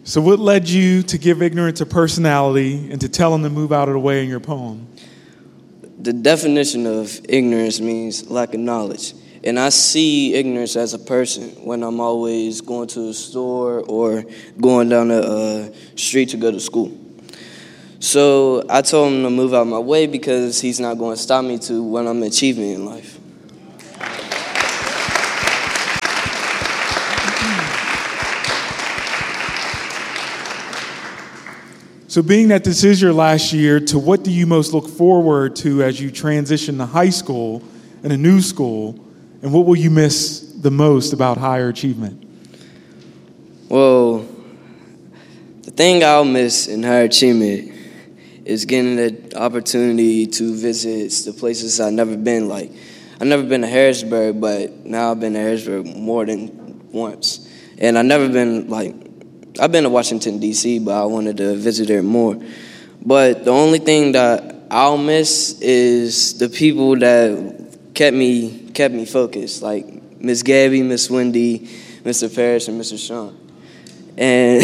So what led you to give ignorance a personality and to tell him to move out of the way in your poem? The definition of ignorance means lack of knowledge. And I see ignorance as a person when I'm always going to the store or going down the street to go to school. So I told him to move out of my way because he's not going to stop me to what I'm achieving in life. So being that this is your last year, to what do you most look forward to as you transition to high school and a new school, and what will you miss the most about higher achievement? Well, the thing I'll miss in higher achievement is getting the opportunity to visit the places I've never been. Like, I've never been to Harrisburg, but now I've been to Harrisburg more than once. And I've been to Washington, D.C., but I wanted to visit there more. But the only thing that I'll miss is the people that kept me focused, like Miss Gabby, Miss Wendy, Mr. Parrish, and Mr. Sean. And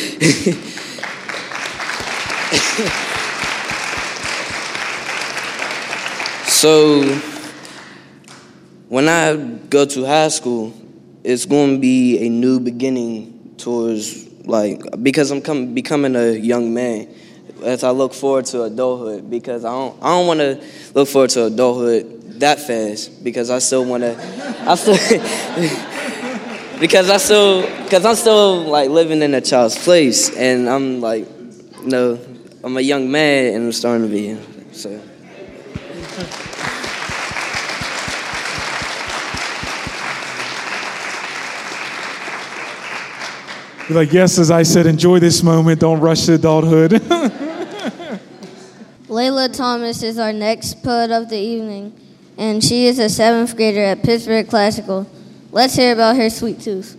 so when I go to high school, it's going to be a new beginning towards, because I'm becoming a young man, as I look forward to adulthood, because I don't want to look forward to adulthood that fast, because I'm still living in a child's place, and I'm I'm a young man and I'm starting to be, so. You're like, yes, as I said, enjoy this moment, don't rush to adulthood. Layla Thomas is our next poet of the evening, and she is a 7th grader at Pittsburgh Classical. Let's hear about her sweet tooth.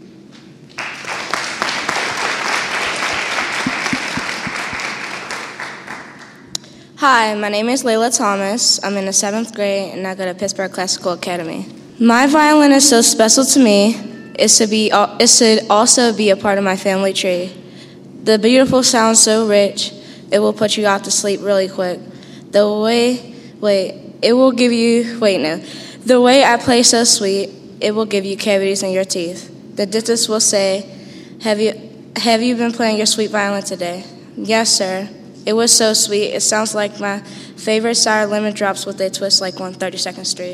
Hi, my name is Layla Thomas. I'm in the 7th grade, and I go to Pittsburgh Classical Academy. My violin is so special to me. It should also be a part of my family tree. The beautiful sound so rich, it will put you out to sleep really quick. The way I play so sweet, it will give you cavities in your teeth. The dentist will say, have you been playing your sweet violin today? Yes, sir. It was so sweet. It sounds like my favorite sour lemon drops with a twist like on 32nd Street.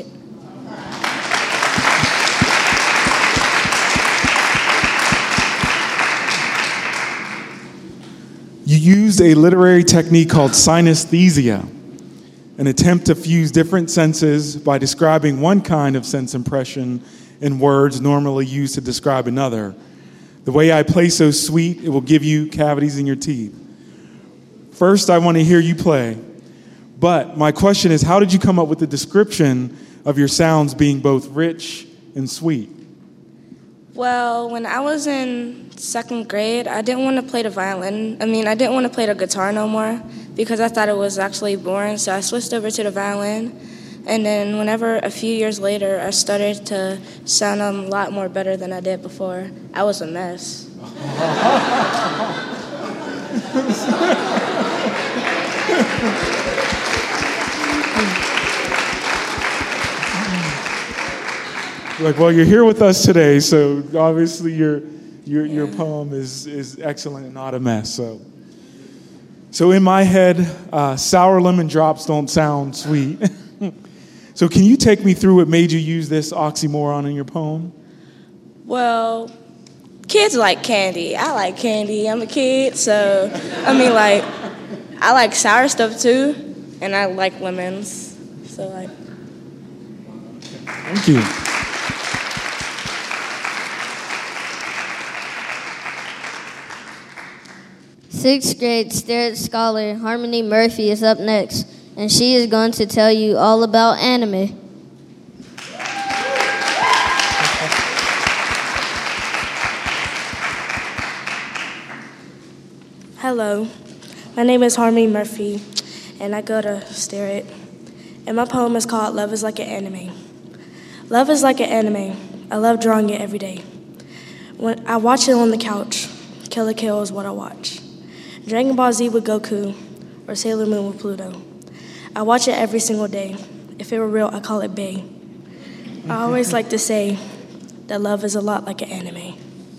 You used a literary technique called synesthesia, an attempt to fuse different senses by describing one kind of sense impression in words normally used to describe another. The way I play so sweet, it will give you cavities in your teeth. First, I want to hear you play. But my question is, how did you come up with the description of your sounds being both rich and sweet? Well, when I was in 2nd grade, I didn't want to play the violin. I didn't want to play the guitar no more because I thought it was actually boring, so I switched over to the violin. And then whenever a few years later, I started to sound a lot more better than I did before. I was a mess. Well, you're here with us today, so obviously your poem is excellent and not a mess. So in my head, sour lemon drops don't sound sweet. So can you take me through what made you use this oxymoron in your poem? Well, kids like candy. I like candy. I'm a kid, so I like sour stuff too, and I like lemons. So Thank you. Sixth grade Starrett scholar Harmony Murphy is up next, and she is going to tell you all about anime. Hello, my name is Harmony Murphy, and I go to Starrett, and my poem is called Love is Like an Anime. Love is like an anime. I love drawing it every day. When I watch it on the couch, Kill la Kill is what I watch. Dragon Ball Z with Goku or Sailor Moon with Pluto. I watch it every single day. If it were real, I call it Bae. I always like to say that love is a lot like an anime.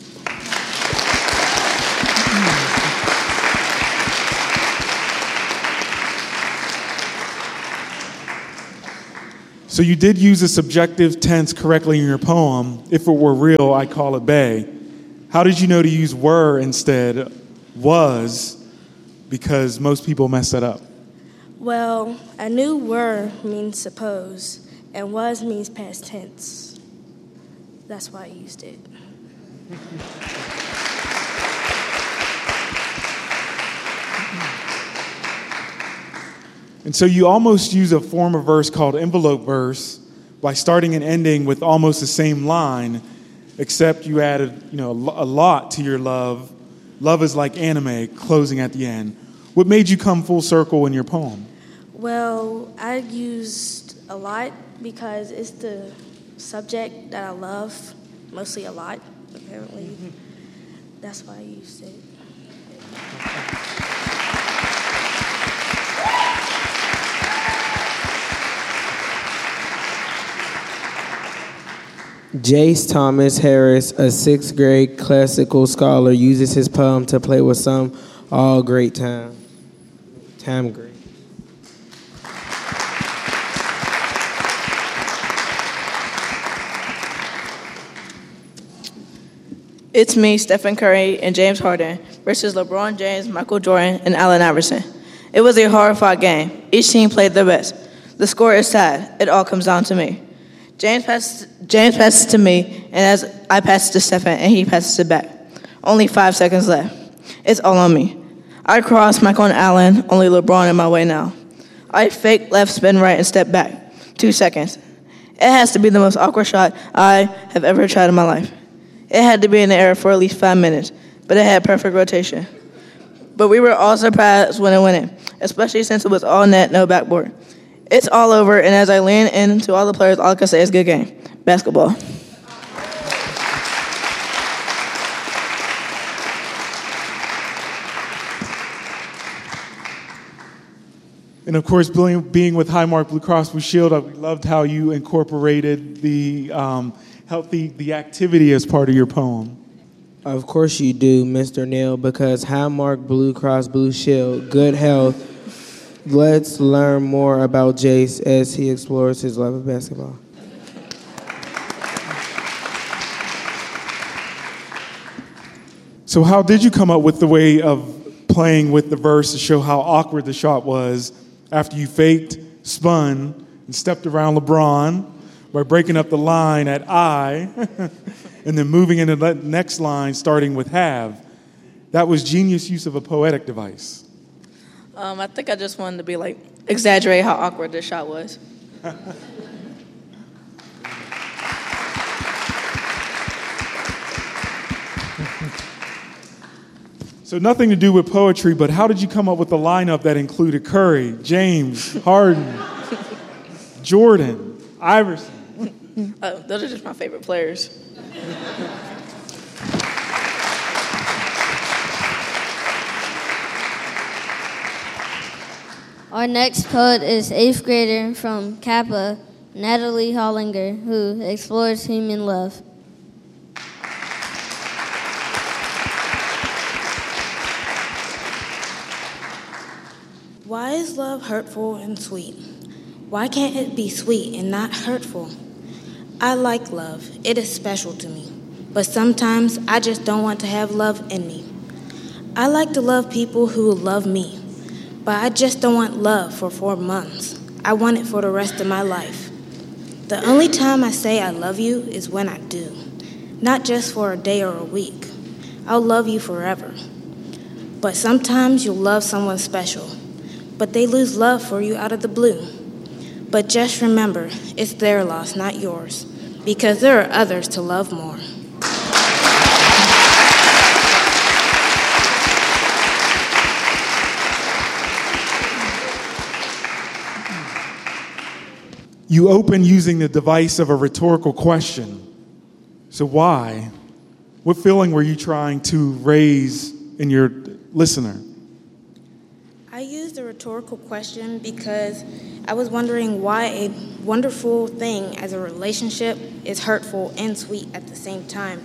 So you did use a subjective tense correctly in your poem. If it were real, I call it bae. How did you know to use were instead was? Because most people mess that up. Well, I knew were means suppose, and was means past tense. That's why I used it. And so you almost use a form of verse called envelope verse by starting and ending with almost the same line, except you added, a lot to your love. Love is like anime, closing at the end. What made you come full circle in your poem? Well, I used a lot because it's the subject that I love, mostly a lot, apparently. That's why I used it. Jace Thomas Harris, a sixth grade classical scholar, uses his poem to play with some all great time great. It's me, Stephen Curry, and James Harden versus LeBron James, Michael Jordan, and Allen Iverson. It was a hard-fought game. Each team played their best. The score is tied. It all comes down to me. James passes to me, and as I pass it to Stephen, and he passes it back. Only 5 seconds left. It's all on me. I cross Michael and Allen, only LeBron in my way now. I fake left, spin right, and step back. 2 seconds. It has to be the most awkward shot I have ever tried in my life. It had to be in the air for at least 5 minutes, but it had perfect rotation. But we were all surprised when it went in, especially since it was all net, no backboard. It's all over, and as I lean into all the players, all I can say is good game. Basketball. And of course, being with Highmark Blue Cross Blue Shield, I loved how you incorporated the activity as part of your poem. Of course you do, Mr. Neal, because Highmark Blue Cross Blue Shield, good health. Let's learn more about Jace as he explores his love of basketball. So how did you come up with the way of playing with the verse to show how awkward the shot was after you faked, spun, and stepped around LeBron by breaking up the line at I and then moving into the next line starting with have? That was genius use of a poetic device. I think I just wanted to exaggerate how awkward this shot was. So nothing to do with poetry, but how did you come up with a lineup that included Curry, James, Harden, Jordan, Iverson? Those are just my favorite players. Our next poet is 8th grader from Kappa, Natalie Hollinger, who explores human love. Why is love hurtful and sweet? Why can't it be sweet and not hurtful? I like love. It is special to me. But sometimes I just don't want to have love in me. I like to love people who will love me. But I just don't want love for 4 months. I want it for the rest of my life. The only time I say I love you is when I do. Not just for a day or a week. I'll love you forever. But sometimes you'll love someone special. But they lose love for you out of the blue. But just remember, it's their loss, not yours. Because there are others to love more. You open using the device of a rhetorical question. So why? What feeling were you trying to raise in your listener? I used a rhetorical question because I was wondering why a wonderful thing as a relationship is hurtful and sweet at the same time.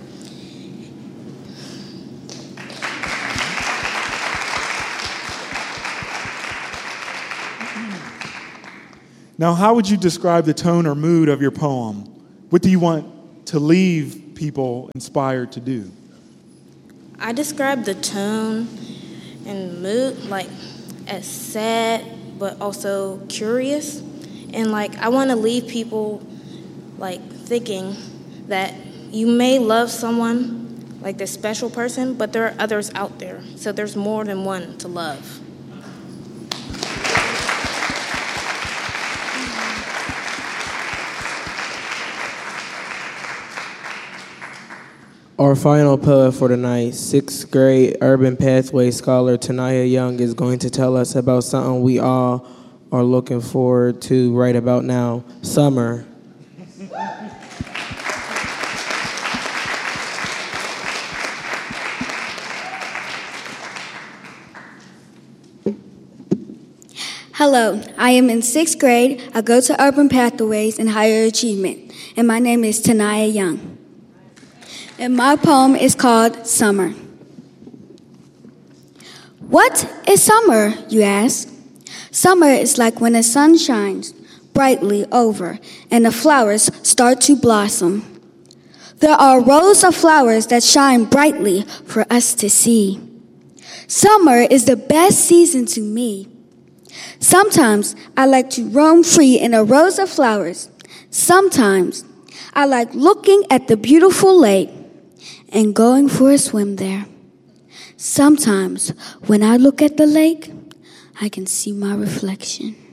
Now, how would you describe the tone or mood of your poem? What do you want to leave people inspired to do? I described the tone and mood like as sad but also curious, and like I want to leave people like thinking that you may love someone like this special person, but there are others out there, so there's more than one to love. Our final poet for tonight, 6th grade Urban Pathway scholar Tanaya Young, is going to tell us about something we all are looking forward to right about now, summer. Hello, I am in 6th grade. I go to Urban Pathways in Higher Achievement, and my name is Tanaya Young. And my poem is called Summer. What is summer, you ask? Summer is like when the sun shines brightly over and the flowers start to blossom. There are rows of flowers that shine brightly for us to see. Summer is the best season to me. Sometimes I like to roam free in the rows of flowers. Sometimes I like looking at the beautiful lake and going for a swim there. Sometimes when I look at the lake, I can see my reflection.